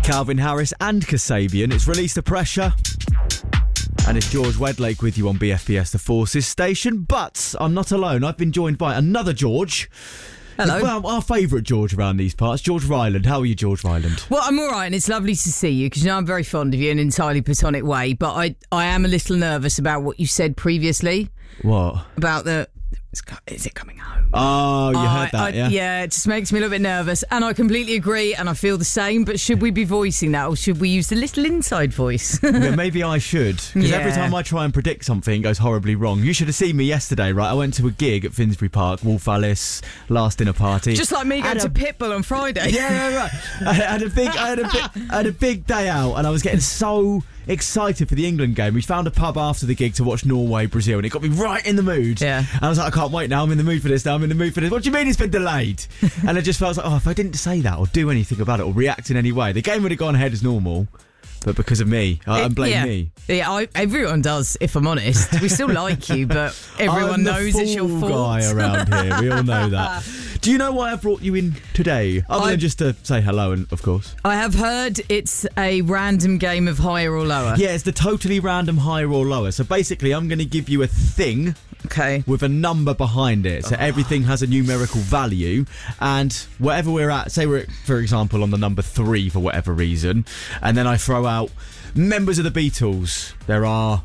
Calvin Harris and Kasabian. It's Release the Pressure. And it's George Wedlake with you on BFBS The Forces station. But I'm not alone. I've been joined by another George. Hello. Well, our favourite George around these parts, George Ryland. How are you, George Ryland? Well, I'm all right, and it's lovely to see you, because you know I'm very fond of you in an entirely platonic way, but I am a little nervous about what you said previously. What? About the... Is it coming home? Oh, you heard that, yeah? Yeah, it just makes me a little bit nervous, and I completely agree, and I feel the same, but should we be voicing that, or should we use the little inside voice? Yeah, maybe I should, because every time I try and predict something, it goes horribly wrong. You should have seen me yesterday, right? I went to a gig at Finsbury Park, Wolf Alice, last dinner party. Just like me going to Pitbull on Friday. Yeah, right. I had a big day out, and I was getting so excited for the England game. We found a pub after the gig to watch Norway, Brazil, and it got me right in the mood. Yeah. And I was like, I can't wait now. I'm in the mood for this now. What do you mean it's been delayed? And it just felt like, if I didn't say that or do anything about it or react in any way, the game would have gone ahead as normal. But because of me, and blame me. Yeah, everyone does, if I'm honest. We still like you, but everyone knows it's your fault. I'm the fool guy around here. We all know that. Do you know why I brought you in today? Other than just to say hello, and of course. I have heard it's a random game of higher or lower. Yeah, it's the totally random higher or lower. So basically, I'm going to give you a thing. Okay. With a number behind it. So everything has a numerical value. And whatever we're at, say we're, for example, on the number 3 for whatever reason. And then I throw out members of the Beatles. There are...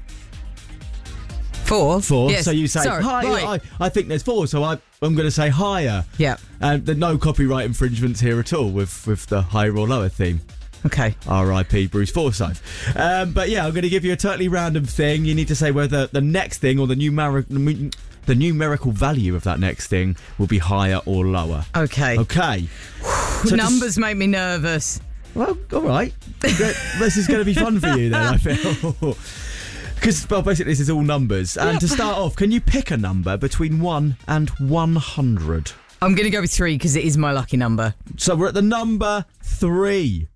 4? Yes. So you say, right. I think there's 4. So I'm going to say higher. Yeah. And there's no copyright infringements here at all with the higher or lower theme. Okay. R.I.P. Bruce Forsyth. But yeah, I'm going to give you a totally random thing. You need to say whether the next thing or the numerical value of that next thing will be higher or lower. Okay. Okay. So numbers make me nervous. Well, all right. This is going to be fun for you then, I feel. Because, well, basically this is all numbers. And to start off, can you pick a number between 1 and 100? I'm going to go with 3 because it is my lucky number. So we're at the number 3.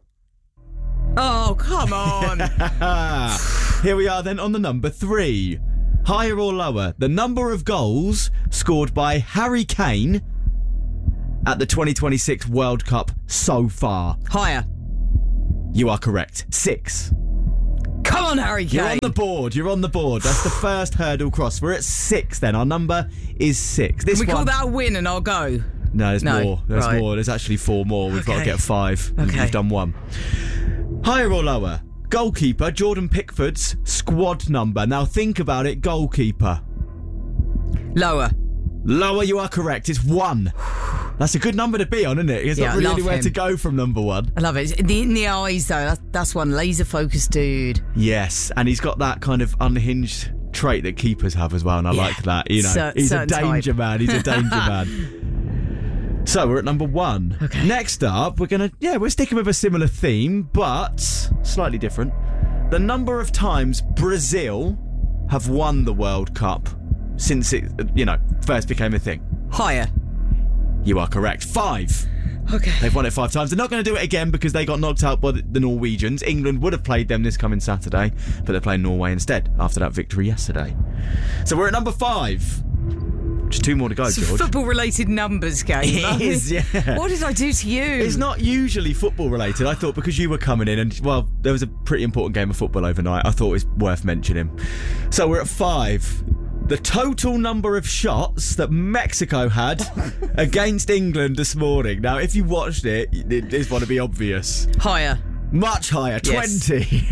Oh, come on. Here we are then on the number 3. Higher or lower? The number of goals scored by Harry Kane at the 2026 World Cup so far. Higher. You are correct. 6. Come on, Harry Kane. You're on the board. That's the first hurdle cross. We're at 6 then. Our number is 6. Can we call that a win and I'll go? No, there's more. There's more. There's actually 4 more. We've got to get 5. Okay. You've done 1. Higher or lower? Goalkeeper Jordan Pickford's squad number. Now think about it, goalkeeper. Lower. Lower, you are correct. It's 1. That's a good number to be on, isn't it? There's not really anywhere to go from number 1. I love it. In the eyes, though, that's one laser focused dude. Yes, and he's got that kind of unhinged trait that keepers have as well, and I like that. You know, he's a danger man. He's a danger man. So we're at number 1. Okay. Next up, we're sticking with a similar theme, but slightly different. The number of times Brazil have won the World Cup since it, first became a thing. Higher. You are correct. 5. Okay. They've won it 5 times. They're not going to do it again because they got knocked out by the Norwegians. England would have played them this coming Saturday, but they're playing Norway instead after that victory yesterday. So we're at number 5. Just 2 more to go, it's George. It's a football-related numbers game. It is, yeah. What did I do to you? It's not usually football-related. I thought because you were coming in and, well, there was a pretty important game of football overnight. I thought it was worth mentioning. So we're at 5. The total number of shots that Mexico had against England this morning. Now, if you watched it, it's going to be obvious. Higher. Much higher. Yes. 20.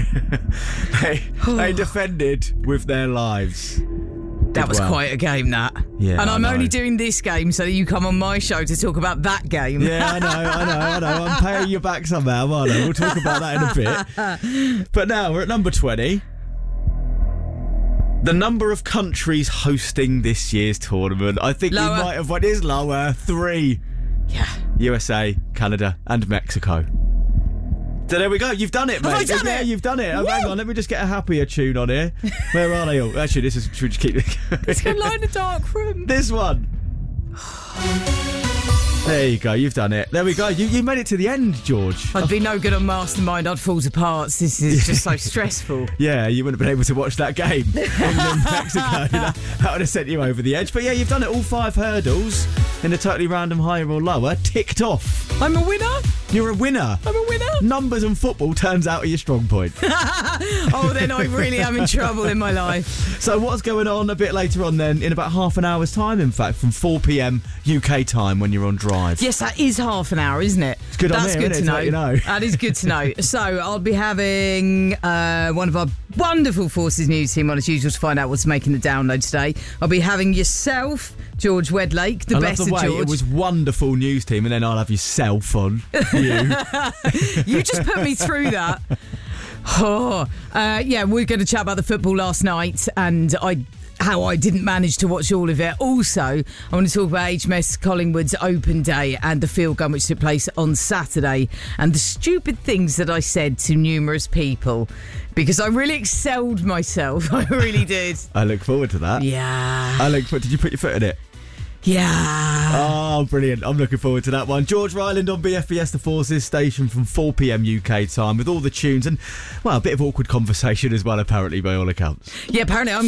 They defended with their lives. That was quite a game, that. Yeah, and I'm only doing this game so that you come on my show to talk about that game. Yeah, I know. I'm paying you back somehow, aren't I? We'll talk about that in a bit. But now we're at number 20. The number of countries hosting this year's tournament. I think lower. We might have... What is lower? 3. Yeah. USA, Canada and Mexico. So there we go. You've done it, mate. Have I done it? Yeah, you've done it. Oh, hang on. Let me just get a happier tune on here. Where are they all? Actually, should we just keep it going? Let's go lie in a dark room. This one. There you go. You've done it. There we go. You made it to the end, George. I'd be no good on Mastermind. I'd fall to parts. This is just so stressful. Yeah, you wouldn't have been able to watch that game. England, Mexico. That would have sent you over the edge. But yeah, you've done it. All 5 hurdles in a totally random higher or lower. Ticked off. I'm a winner. You're a winner. I'm a winner. Numbers and football turns out are your strong point. Oh, then I really am in trouble in my life. So what's going on a bit later on then, in about half an hour's time, in fact, from 4 p.m. UK time when you're on Drive? Yes, that is half an hour, isn't it? It's good on That's me, good isn't to it, know. to let you know. That is good to know. So I'll be having one of our wonderful Forces News team on as usual to find out what's making the download today. I'll be having yourself, George Wedlake, the I best love the of way George. it was wonderful news team, and then I'll have yourself on. You. You just put me through that. Oh, yeah, we're going to chat about the football last night and how I didn't manage to watch all of it. Also, I want to talk about HMS Collingwood's open day and the field gun which took place on Saturday and the stupid things that I said to numerous people because I really excelled myself. I really did. I look forward to that. Yeah. Did you put your foot in it? Yeah. Oh, brilliant. I'm looking forward to that one. George Ryland on BFBS The Forces station from 4 p.m. UK time with all the tunes and, well, a bit of awkward conversation as well, apparently, by all accounts. Yeah, apparently I'm